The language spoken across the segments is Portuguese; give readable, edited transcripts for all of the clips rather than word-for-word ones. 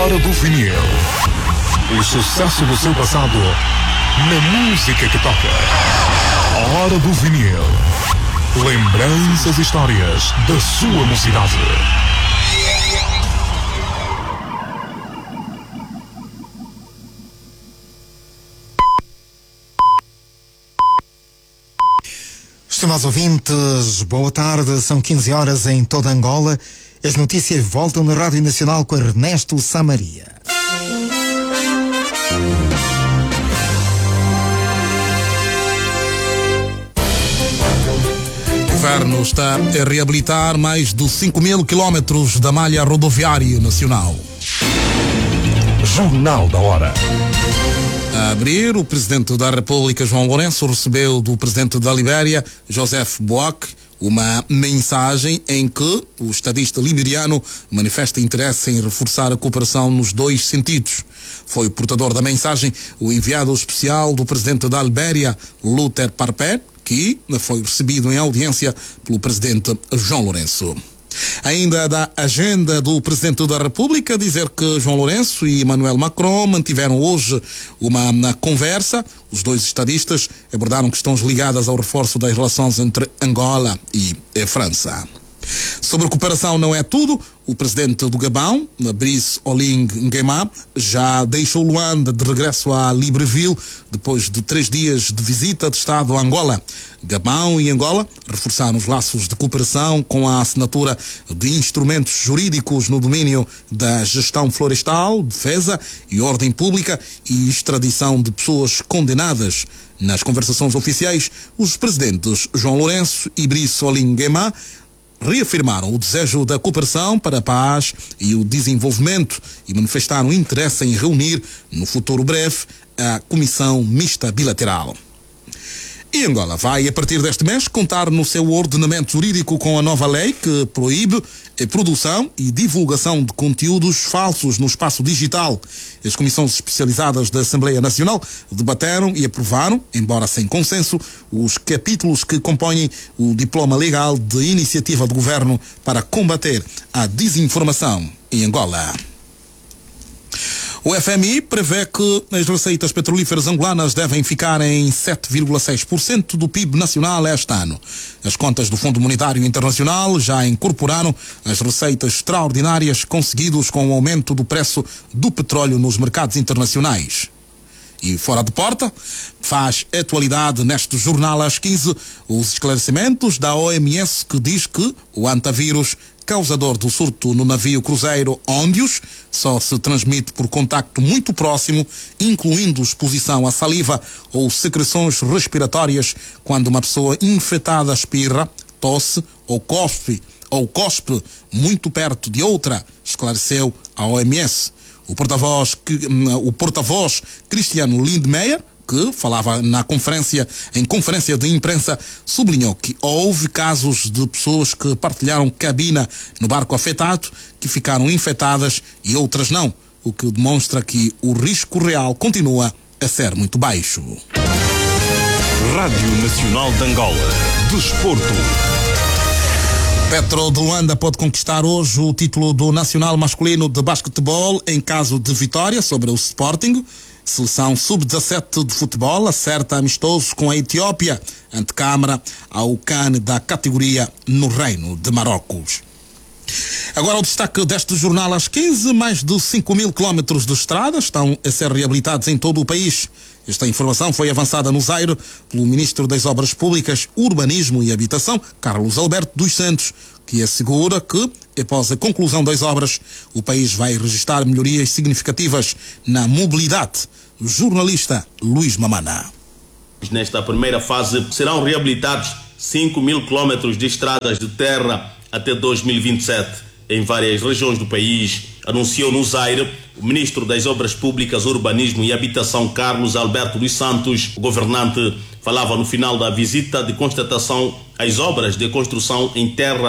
Hora do vinil. O sucesso do seu passado na música que toca. Hora do vinil. Lembranças e histórias da sua mocidade. Estimados ouvintes, boa tarde, são 15 horas em toda Angola. As notícias voltam na Rádio Nacional com Ernesto Samaria. O governo está a reabilitar mais de 5.000 quilómetros da malha rodoviária nacional. Jornal da Hora. A abrir, o Presidente da República, João Lourenço, recebeu do Presidente da Libéria, Joseph Boack, uma mensagem em que o estadista liberiano manifesta interesse em reforçar a cooperação nos dois sentidos. Foi o portador da mensagem o enviado especial do Presidente da Libéria, Luther Parpé, que foi recebido em audiência pelo Presidente João Lourenço. Ainda da agenda do Presidente da República, dizer que João Lourenço e Emmanuel Macron mantiveram hoje uma conversa. Os dois estadistas abordaram questões ligadas ao reforço das relações entre Angola e França. Sobre a cooperação não é tudo. O presidente do Gabão, Brice Oligui Nguema, já deixou Luanda de regresso a Libreville depois de 3 dias de visita de Estado a Angola. Gabão e Angola reforçaram os laços de cooperação com a assinatura de instrumentos jurídicos no domínio da gestão florestal, defesa e ordem pública e extradição de pessoas condenadas. Nas conversações oficiais, os presidentes João Lourenço e Brice Oligui Nguema reafirmaram o desejo da cooperação para a paz e o desenvolvimento e manifestaram interesse em reunir, no futuro breve, a Comissão Mista Bilateral. E Angola vai, a partir deste mês, contar no seu ordenamento jurídico com a nova lei que proíbe a produção e divulgação de conteúdos falsos no espaço digital. As comissões especializadas da Assembleia Nacional debateram e aprovaram, embora sem consenso, os capítulos que compõem o diploma legal de iniciativa do governo para combater a desinformação em Angola. O FMI prevê que as receitas petrolíferas angolanas devem ficar em 7,6% do PIB nacional este ano. As contas do Fundo Monetário Internacional já incorporaram as receitas extraordinárias conseguidas com o aumento do preço do petróleo nos mercados internacionais. E fora de porta, faz atualidade neste jornal às 15 os esclarecimentos da OMS que diz que o antavírus causador do surto no navio cruzeiro Ôndios só se transmite por contacto muito próximo, incluindo exposição à saliva ou secreções respiratórias quando uma pessoa infectada espirra, tosse ou cospe muito perto de outra, esclareceu a OMS. O porta-voz Christian Lindmeier, que falava em conferência de imprensa, sublinhou que houve casos de pessoas que partilharam cabina no barco afetado, que ficaram infectadas e outras não, o que demonstra que o risco real continua a ser muito baixo. Rádio Nacional de Angola. Desporto. Petro de Luanda pode conquistar hoje o título do Nacional Masculino de Basquetebol em caso de vitória sobre o Sporting. Seleção sub-17 de futebol acerta amistoso com a Etiópia, antecâmara ao CAN da categoria no Reino de Marrocos. Agora o destaque deste jornal às 15, mais de 5.000 quilómetros de estrada estão a ser reabilitados em todo o país. Esta informação foi avançada no Zaire pelo Ministro das Obras Públicas, Urbanismo e Habitação, Carlos Alberto dos Santos, que assegura que, após a conclusão das obras, o país vai registrar melhorias significativas na mobilidade. O jornalista Luís Mamana. Nesta primeira fase serão reabilitados 5.000 quilómetros de estradas de terra até 2027 em várias regiões do país, anunciou no Zaire o Ministro das Obras Públicas, Urbanismo e Habitação, Carlos Alberto dos Santos. O governante falava no final da visita de constatação às obras de construção em terra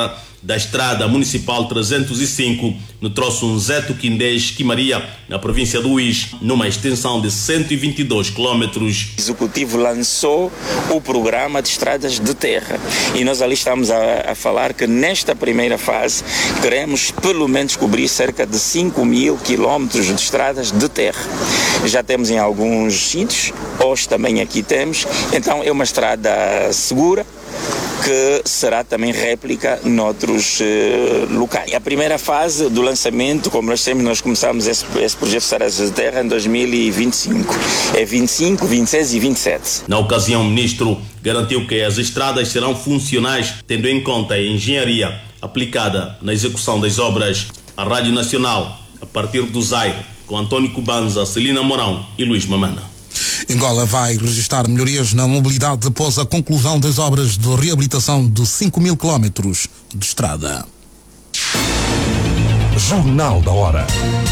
da Estrada Municipal 305, no troço Nzeto-Quindês-Quimaria, na província do Uís, numa extensão de 122 quilómetros. O Executivo lançou o programa de estradas de terra e nós ali estamos a falar que nesta primeira fase queremos pelo menos cobrir cerca de 5.000 quilómetros de estradas de terra. Já temos em alguns sítios, hoje também aqui temos, então é uma estrada segura, que será também réplica noutros locais. A primeira fase do lançamento, como nós começamos esse projeto de estradas de terra em 2025. É 25, 26 e 27. Na ocasião, o ministro garantiu que as estradas serão funcionais, tendo em conta a engenharia aplicada na execução das obras. A Rádio Nacional, a partir do Zaire, com António Cubanza, Celina Mourão e Luís Mamana. Angola vai registrar melhorias na mobilidade após a conclusão das obras de reabilitação de 5.000 quilómetros de estrada. Jornal da Hora.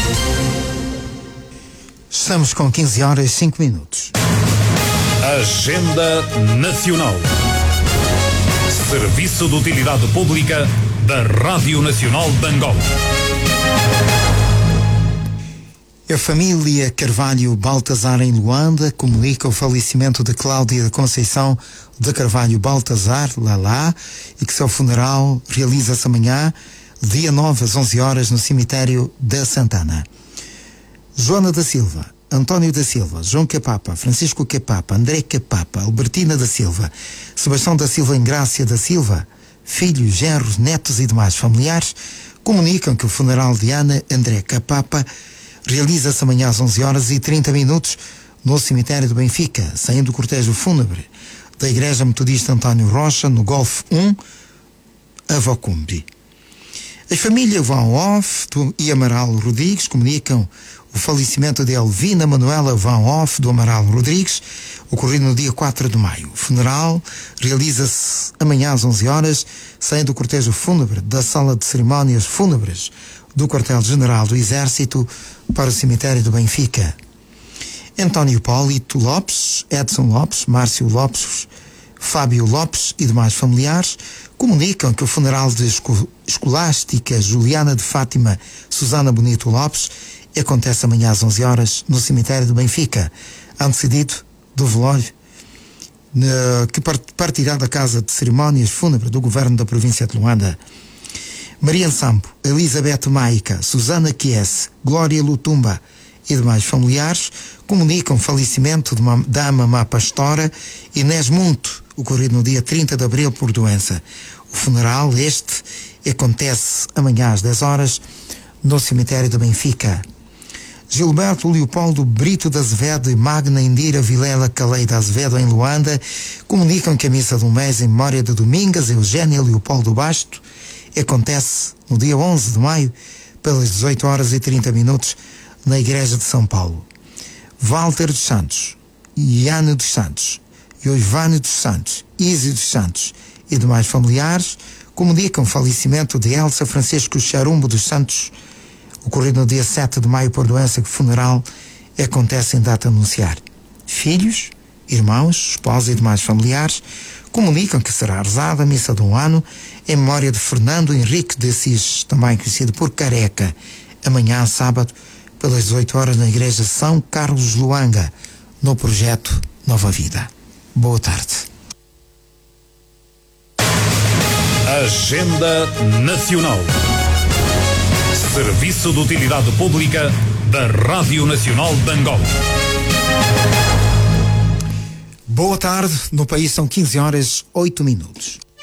Estamos com 15 horas e 5 minutos. Agenda Nacional. Serviço de Utilidade Pública da Rádio Nacional de Angola. A família Carvalho Baltazar em Luanda comunica o falecimento de Cláudia da Conceição de Carvalho Baltazar, Lalá, e que seu funeral realiza-se amanhã, dia 9 às 11 horas, no cemitério da Santana. Joana da Silva, António da Silva, João Capapa, Francisco Capapa, André Capapa, Albertina da Silva, Sebastião da Silva, Engrácia da Silva, filhos, genros, netos e demais familiares comunicam que o funeral de Ana André Capapa realiza-se amanhã às 11 horas e 30 minutos no cemitério do Benfica, saindo o cortejo fúnebre da Igreja Metodista António Rocha, no Golfo 1, Avocumbi. As famílias Van Hoff e Amaral Rodrigues comunicam o falecimento de Elvina Manuela Van Hoff do Amaral Rodrigues, ocorrido no dia 4 de maio. O funeral realiza-se amanhã às 11 horas, saindo o cortejo fúnebre da Sala de Cerimónias Fúnebres do Quartel-General do Exército para o cemitério do Benfica. António Hipólito Lopes, Edson Lopes, Márcio Lopes, Fábio Lopes e demais familiares comunicam que o funeral de escolástica Juliana de Fátima Susana Bonito Lopes acontece amanhã às 11 horas no cemitério do Benfica, antecedido do velório que partirá da Casa de Cerimónias Fúnebre do Governo da Província de Luanda. Maria Sampo, Elizabeth Maica, Susana Chies, Glória Lutumba e demais familiares comunicam o falecimento da mamã pastora Inês Munto, ocorrido no dia 30 de abril por doença. O funeral, acontece amanhã às 10 horas no cemitério do Benfica. Gilberto Leopoldo Brito de Azevedo e Magna Indira Vilela Caleida Azevedo em Luanda comunicam que a missa do mês em memória de Domingas Eugénia Leopoldo Basto acontece no dia 11 de maio, pelas 18 horas e 30 minutos, na Igreja de São Paulo. Walter dos Santos, Iane dos Santos, Iosvânio dos Santos, Ísio dos Santos e demais familiares comunicam o falecimento de Elsa Francisco Charumbo dos Santos, ocorrido no dia 7 de maio por doença, que o funeral acontece em data a anunciar. Filhos, irmãos, esposa e demais familiares comunicam que será rezada a missa de um ano em memória de Fernando Henrique de Assis, também conhecido por Careca, amanhã, sábado, pelas 18 horas, na Igreja São Carlos Luanga, no projeto Nova Vida. Boa tarde. Agenda Nacional. Serviço de Utilidade Pública da Rádio Nacional de Angola. Boa tarde. No país são 15 horas 8 minutos.